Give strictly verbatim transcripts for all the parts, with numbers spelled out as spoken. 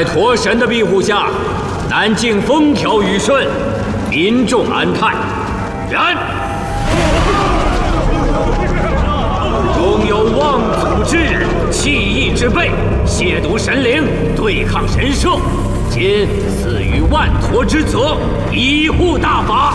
在驼神的庇护下，南境风调雨顺，民众安泰。然，终有妄祖之人，弃义之辈，亵渎神灵，对抗神社，今死于万驼之责，以护大法。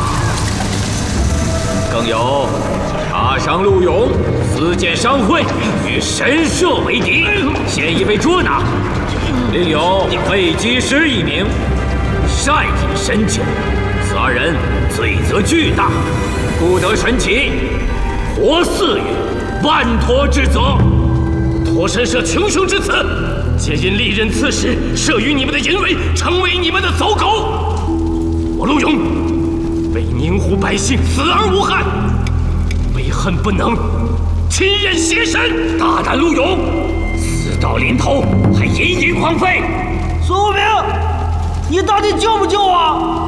更有插伤陆勇，私建商会，与神社为敌，现已被捉拿。另有魏机师一名，擅引神酒，此二人罪责巨大，故得神旗，活赐予万驼之责。驼神社穷凶之词，皆因历任刺史慑于你们的淫威，成为你们的走狗。我陆勇为宁湖百姓死而无憾，为恨不能，亲任邪神。大胆陆勇，死到临头还隐隐狂吠。 苏无名，你到底救不救啊？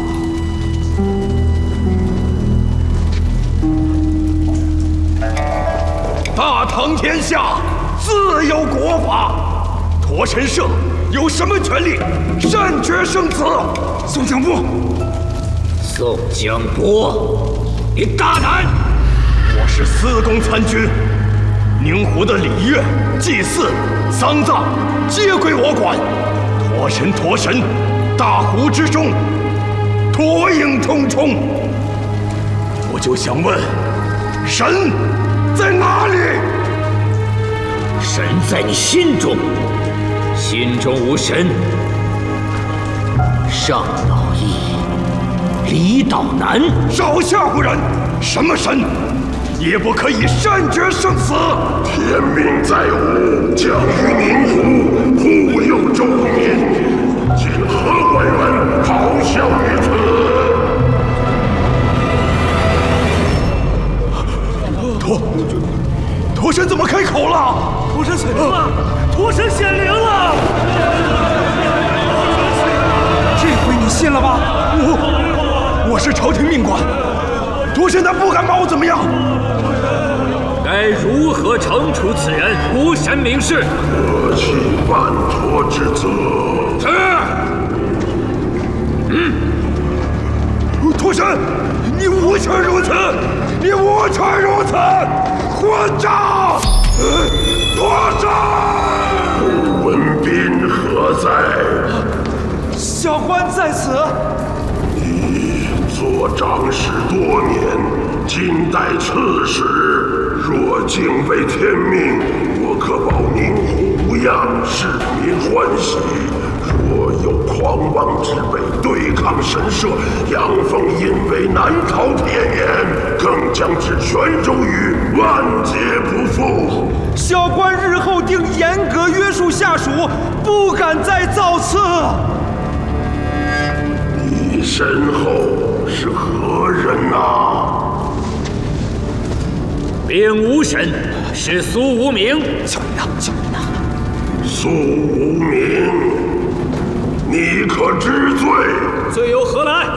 大唐天下自有国法，驼神社有什么权利擅决生死？宋江波， 宋江波，你大胆！ 我是司功参军，宁湖的礼乐、祭祀、丧葬皆归我管。驼神，驼神，大湖之中，驼影重重。我就想问，神在哪里？ 神在你心中，心中无神，上道易，离道难。 少吓唬人！什么神也不可以擅决生死。 天命在吾，将于宁湖护佑周民，今何官员咆哮于此？ 驼驼神怎么开口了？ 驼神显灵了！驼神显灵了！这回你信了吧？ 我我是朝廷命官，驼神他不敢把我怎么样。 该如何惩处此人无神明示？ 何其万驼之责！ 是。 嗯，驼神，你无权如此，你无权如此，混账！驼神， 文斌何在？ 小官在此。 你做长史多年，今代刺史，若敬畏天命，我可保宁湖无恙，市民欢喜。若有狂妄之辈对抗神社，阳奉阴违，难逃天眼，更将置全州于万劫不复。 小官日后定严格约束下属，不敢再造次。 你身后是何人啊？ 并无神，是苏无名。 救你呐！救你呐！ 苏无名，你可知罪？ 罪由何来？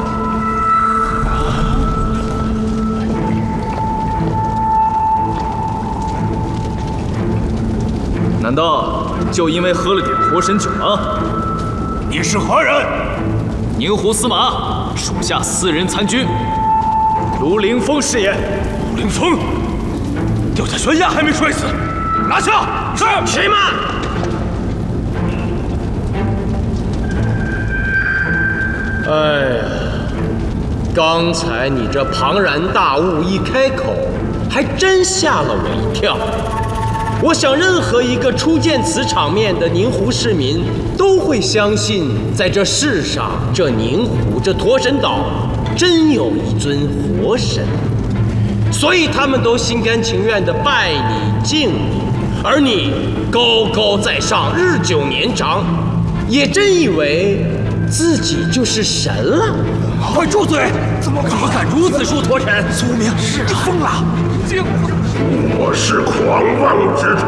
难道就因为喝了点驼神酒吗？ 你是何人？ 宁湖司马，属下私人参军，卢凌风是也。 卢凌风，掉下悬崖还没摔死，拿下！ 是。且慢！ 哎呀，刚才你这庞然大物一开口，还真吓了我一跳。我想，任何一个初见此场面的宁湖市民，都会相信，在这世上，这宁湖这驼神岛，真有一尊活神，所以他们都心甘情愿地拜你敬你，而你高高在上，日久年长，也真以为自己就是神了。 快住嘴！怎么怎么敢如此说驼神？苏无名，你疯了！ 我是狂妄之徒。